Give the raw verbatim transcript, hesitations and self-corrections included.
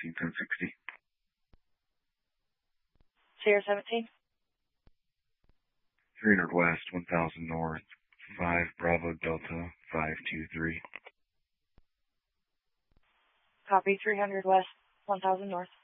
seventeen, ten sixty. Sierra seventeen. three hundred west, one thousand north, five Bravo Delta, five two three. Copy, three hundred west, one thousand north.